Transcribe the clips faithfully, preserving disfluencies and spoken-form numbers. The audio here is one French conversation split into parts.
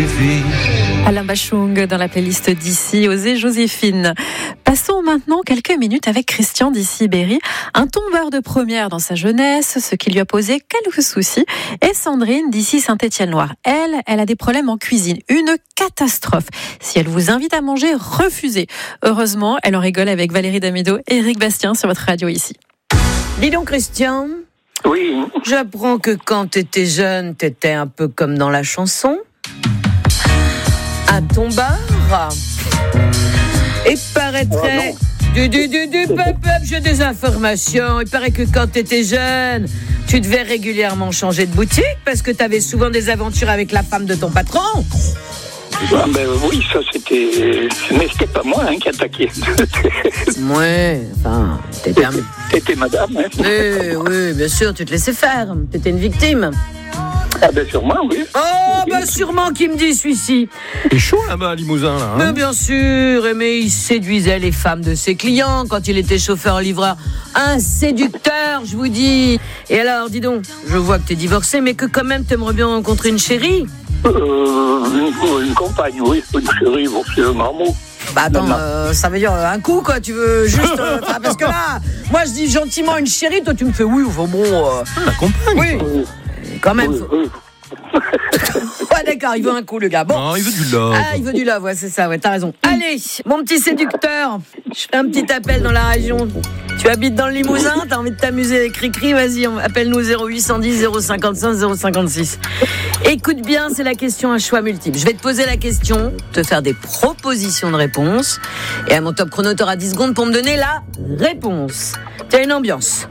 suffit. Alain Bachung dans la playlist d'ici, Osez Joséphine. Passons maintenant quelques minutes avec Christian d'ici Berry, un tombeur de première dans sa jeunesse, ce qui lui a posé quelques soucis, et Sandrine d'ici Saint-Étienne-Loire. Elle, elle a des problèmes en cuisine, une catastrophe. Si elle vous invite à manger, refusez. Heureusement, elle en rigole avec Valérie Damido et Eric Bastien sur votre radio ici. Dis donc Christian. Oui. J'apprends que quand t'étais jeune, t'étais un peu comme dans la chanson. Un tombeur. Il paraîtrait... Du, du, du, du, pop, pop, j'ai des informations. Il paraît que quand t'étais jeune, tu devais régulièrement changer de boutique parce que t'avais souvent des aventures avec la femme de ton patron. Ah ben oui, ça c'était... Mais c'était pas moi hein, qui attaquais. Ouais, enfin, t'es permis. C'était madame. Hein. Oui, oui, bien sûr, tu te laissais faire. T'étais une victime. Ah ben sûrement, oui. Oh, ben sûrement qui me dit celui-ci. C'est chaud là-bas à Limousin, là. Hein mais bien sûr, mais il séduisait les femmes de ses clients quand il était chauffeur-livreur. Un séducteur, je vous dis. Et alors, dis donc, je vois que t'es divorcé, mais que quand même t'aimerais bien rencontrer une chérie. Euh, une, une compagne, oui. Une chérie, bon, c'est un grand mot. Bah attends, euh, ça veut dire un coup quoi, tu veux juste... Euh, parce que là, moi je dis gentiment une chérie, toi tu me fais oui, enfin bon... Euh, la compagne. Oui, oui. Quand même... Oui, faut... oui. Ouais d'accord, il veut un coup le gars. Bon. Non, il veut du love. Ah, il veut du love, ouais, c'est ça, ouais, t'as raison. Allez, mon petit séducteur, je fais un petit appel dans la région. Tu habites dans le Limousin, t'as envie de t'amuser avec Cricri, vas-y, appelle-nous zéro huit cent dix zéro cinquante-cinq zéro cinquante-six. Écoute bien, c'est la question à choix multiple. Je vais te poser la question, te faire des propositions de réponse, et à mon top chrono, t'auras dix secondes pour me donner la réponse. T'as une ambiance.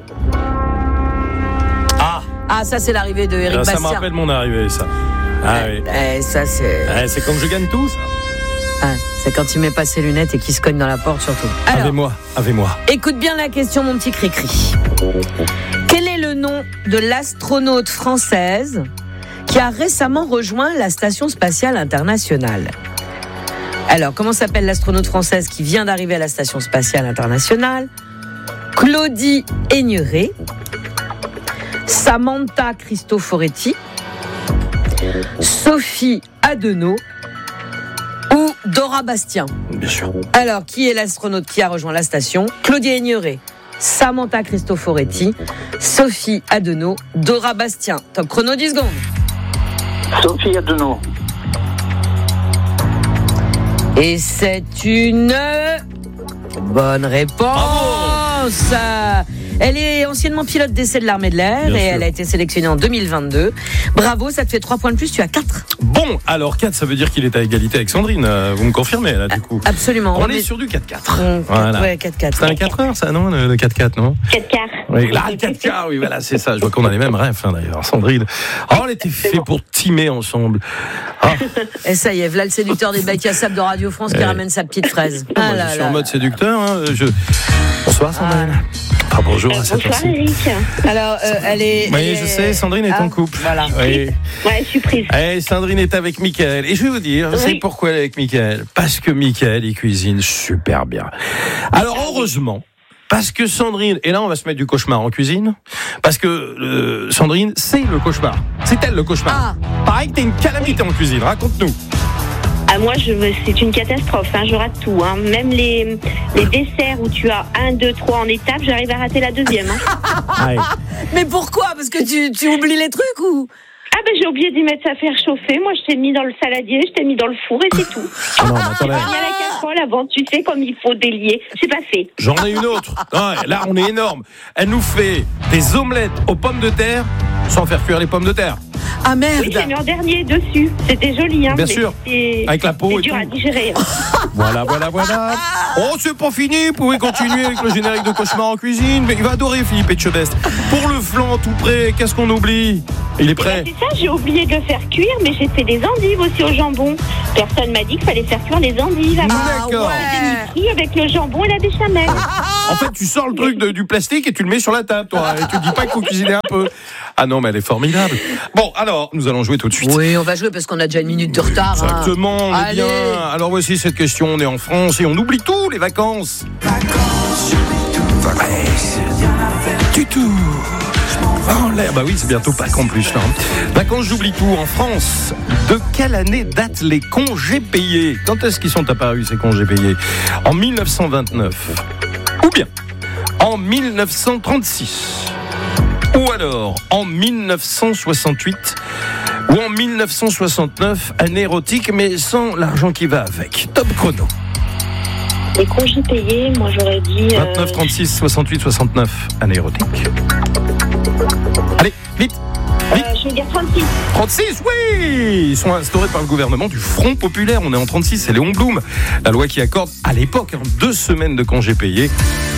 Ah Ah, ça c'est l'arrivée de Eric Bastien. Ça me rappelle mon arrivée, ça. Ah oui. Eh, ça c'est... Eh, c'est quand je gagne tout, ça. Ah, c'est quand il met pas ses lunettes et qu'il se cogne dans la porte, surtout. Alors, avec moi, avec moi. Écoute bien la question, mon petit Cricri. Quel est le nom de l'astronaute française qui a récemment rejoint la Station Spatiale Internationale? Alors, comment s'appelle l'astronaute française qui vient d'arriver à la Station Spatiale Internationale? Claudie Aigneret, Samantha Cristoforetti, Sophie Adenau ou Dora Bastien? Bien sûr. Alors, qui est l'astronaute qui a rejoint la station? Claudie Aigneret, Samantha Cristoforetti, Sophie Adenau, Dora Bastien. Top chrono, dix secondes. Sophie Adenau. Et c'est une bonne réponse. Elle est anciennement pilote d'essai de l'armée de l'air. Bien et sûr. Elle a été sélectionnée en deux mille vingt-deux. Bravo, ça te fait trois points de plus, tu as quatre. Bon, alors quatre, ça veut dire qu'il est à égalité avec Sandrine. Vous me confirmez là, du coup? Absolument. On, on est, est sur du quatre quatre. Mmh, voilà. Ouais, quatre quatre. C'est un quatre heures, ça, non? Le quatre quatre, non? quatre quarts. Oui, là, le quatre quarts, oui, voilà, c'est ça. Je vois qu'on a les mêmes rêves, hein, d'ailleurs. Sandrine. Oh, on était fait pour teamer ensemble. Oh. Et ça y est, voilà le séducteur des bacs à sable de Radio France qui eh. ramène sa petite fraise. Ah, moi, là, je suis là, en mode là. séducteur. Hein. Je... Bonsoir, Sandrine. Ah. Ah, bonjour. Euh, bonsoir, Eric. Alors, euh, elle est. Oui, elle je est... sais, Sandrine est ah, en couple. Voilà. Oui. Ouais, je suis prise. Et Sandrine est avec Mickaël. Et je vais vous dire, oui. c'est pourquoi elle est avec Mickaël. Parce que Mickaël, il cuisine super bien. Alors, heureusement. Parce que Sandrine, et là on va se mettre du cauchemar en cuisine, parce que euh, Sandrine, c'est le cauchemar. C'est elle le cauchemar. Ah. Pareil que t'es une calamité en cuisine, raconte-nous. Ah, moi, je, c'est une catastrophe, hein, je rate tout. Hein. Même les, les desserts où tu as un, deux, trois en étape, j'arrive à rater la deuxième. Hein. Mais pourquoi? Parce que tu, tu oublies les trucs ou? Ah ben j'ai oublié d'y mettre à faire chauffer. Moi je t'ai mis dans le saladier, je t'ai mis dans le four et c'est tout. Ah non, mais attendez. J'ai mis à la casserole avant, tu sais comme il faut délier. C'est pas fait. J'en ai une autre. Non, là on est énorme. Elle nous fait des omelettes aux pommes de terre sans faire cuire les pommes de terre. Ah merde. Oui, j'ai mis en dernier dessus. C'était joli, hein. Bien sûr. Avec la peau c'est et dur tout. à digérer. Hein. Voilà, voilà, voilà. Oh, c'est pas fini. Vous pouvez continuer avec le générique de Cauchemar en cuisine. Mais il va adorer Philippe Etchebest. Pour le flan tout prêt, qu'est-ce qu'on oublie? Il est prêt. Ben, c'est ça, j'ai oublié de le faire cuire, mais j'ai fait des endives aussi au jambon. Personne m'a dit qu'il fallait faire cuire les endives. Ah, d'accord. Ouais. Avec le jambon et la béchamel. En fait, tu sors le truc de, du plastique et tu le mets sur la table, toi. Et tu dis pas qu'il faut cuisiner un peu. Ah non, mais elle est formidable. Bon, alors, nous allons jouer tout de suite. Oui, on va jouer parce qu'on a déjà une minute de retard. Exactement, on hein. est bien. Alors voici cette question. On est en France et on oublie tout, les vacances. Vacances, j'oublie tout. Vacances, du tout. Oh, l'air, bah oui, c'est bientôt Pâques en plus. Là. Vacances, j'oublie tout. En France, de quelle année datent les congés payés ? Quand est-ce qu'ils sont apparus, ces congés payés ? En mille neuf cent vingt-neuf. Ou bien en mille neuf cent trente-six. Ou alors en mille neuf cent soixante-huit. Ou en mille neuf cent soixante-neuf, année érotique, mais sans l'argent qui va avec. Top chrono. Les congés payés, moi j'aurais dit... Euh... vingt-neuf, trente-six, soixante-huit, soixante-neuf, année érotique. Allez, vite, vite. Euh, je vais dire trente-six. trente-six, oui. Ils sont instaurés par le gouvernement du Front Populaire. On est en trente-six, c'est Léon Blum. La loi qui accorde, à l'époque, hein, deux semaines de congés payés.